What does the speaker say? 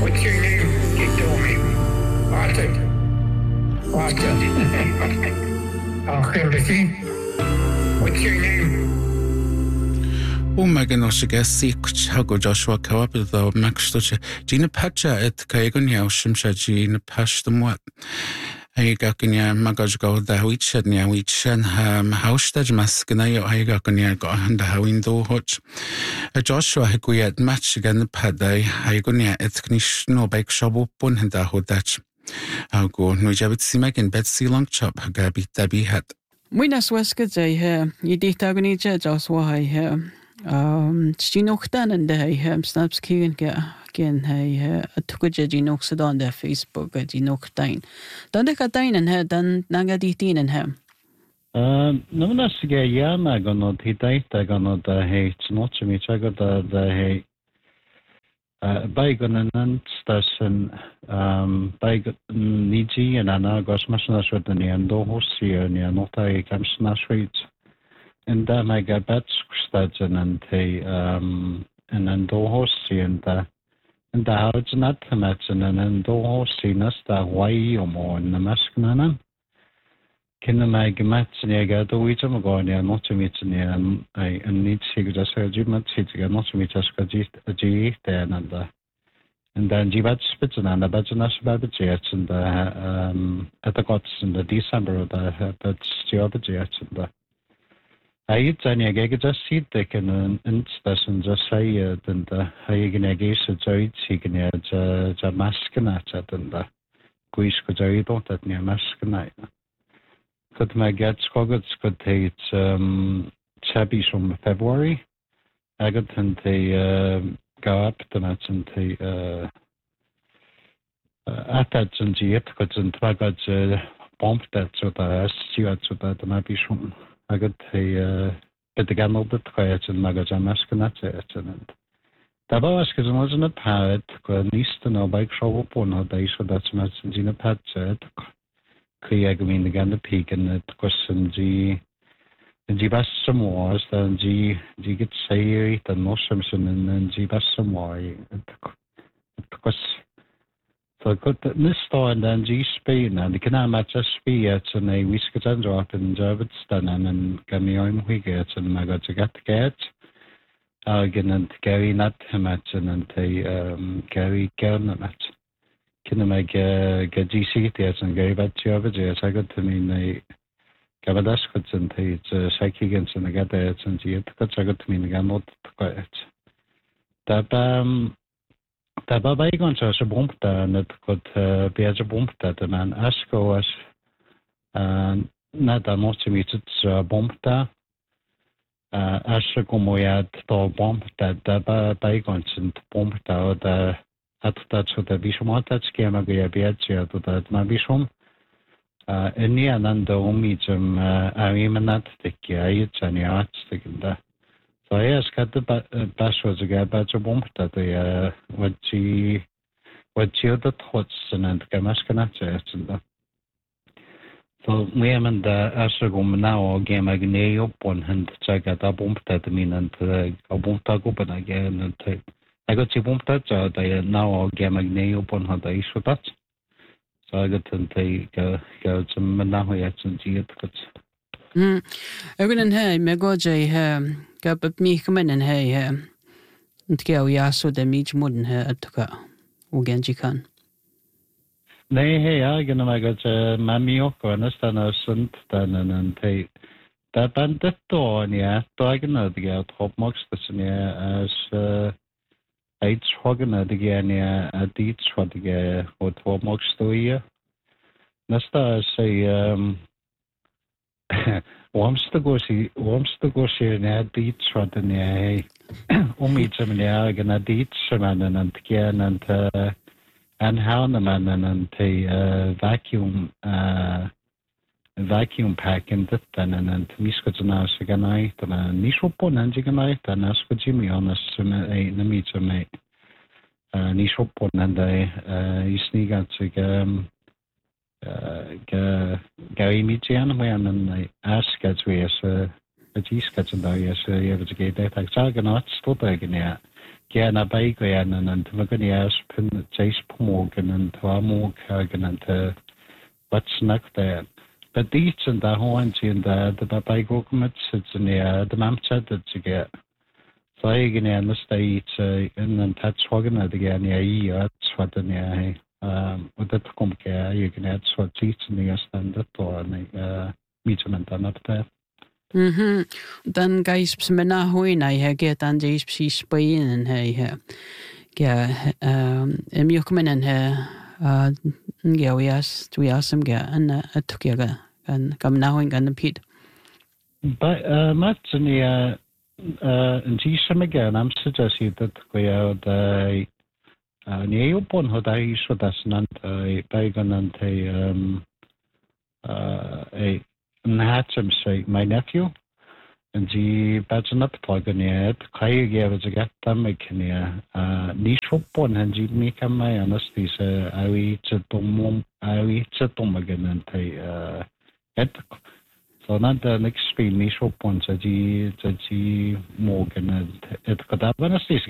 What's your name? He told me. Arthur. What's your name? Umagan Oshigasi Hago Joshua Kawapido Maxtocha Gina Pacha at Kagonia Shimsha Gina Pashtamwat. Ayagakanya Magajgo the Witchadnia Witchan Haustaj Maskanayo Ayagakanya and the Hawindo Hutch. A Joshua Higuiat match again the Paday Ayagonia Ethnish no bake shovel bun and the Hodach. I'll go Nujabit Simak and Betsy Longchop Gabi Debbie hat. Muinas Weskadzay here, you did agony Joshua here. Stinoktan and the snaps keen again, hey, a tukaja genoxed on their Facebook at Genoktain. Don't they catain and her done Nagaditin and her? No, that's a gay yam. I got not hit. I got not hate, not to me. I got the bygone and station bygone Niji and Anna Gosmasnas with the Neando Hosia near Nota Camsna Street. And then I got bad station and then do Hosia and the house not to match and do Hosia the way or more in the Maskananan. Can the mag match near get the wheat of Gonia, not to meet near and need cigarettes, regiment, sitting not to meet us a G there and then Jibat Spitzen and the Bajanas Babajets and the at the Gots in the December of the Babajets and the I eat any gag just seat they can instation just say and the Haganagis a joy chicken a maskanat and the Guish Joy don't at near maskanite. Could my get scoggets could take chabbies from February. I got and they go up the nuts and they attach and the could and I got bomb that so that I so that the maybe some I got a bit again of the quiet and magazine maskanat and the boss is wasn't a parrot, could at least no bike show up on her day so that's much in a patch. Kriegmin again the peak and it question G best some wars then G get say and no Simpson and then G best some war it was so good that this store and then G Spain and the can match a spear and a whiskers and drop and Jervitston and Gamion Wiggets and my god to get again and Gary not match and they Gary Gern match. Can I make get GC theatres and Gary bad job as I got to mean a Gavadascots and it's psychics and the gathers and the I got to mean again not quiet. The Babagon says a bump and it could be as a bump that the man Asco was not a most to meet it's bump there. Asco como yad to bump that the Babagons and bump the at that so the Bishop that's game again to that my Bishop. Any and the omijum I'm not the kids and the arts taken there. So I asked the bash was a guy about a bump that they what she the thoughts and Gamaskanat and so we am in the Asagum now game again up one hand check at a bump that mean and a bump open again and I got to bump that they now game again up on her the issue that. So I got to take go some Manahoyats and see it. Ögonen här med Gojay här gapet mikmen här inte jag så det mig modern här att ka och genji kan. Nej hej jag kan man gå mammi och nästan sånt där en te där bandet då ja då kan det gå toppmax det är Eight Hogan again, a deeds what the what Homox story. Nesta say, wants to go see a deeds what in the meet some gonna deeds man and again and how the man and the vacuum pack in that and miskot now second night and nisho pon and second night and ask Jimmy on us in the meet some nisho pon and I sneak out to Gary Michian and I ask as we as a G sketch and I as you ever to get that I saw not stop again yeah Gerne beigegangen und wir können erst pin morgen und war morgen und was nach der. But these and the horns in the beigekommen sitzen ja der Mamchat zu get. So again the state in den Tatswagen der gerne ja was dann ja und das kommt ja irgendwie so sitzen die Standard oder Measurement dann ab der. Dan gais psmena hoina get an deis psi spainen miokmenen gewias tuiasem an tukyaga gan gamnahoin gan pit. But matchen ja en tisem gan am suggested dat go ja de neopon had I so das nant by ganant Natsam say my nephew and the badgen up toganiet kai gave a get them making niche upon and the make my honesty say I eat again and et so not the next speed niche upon the morgan and it could have honesty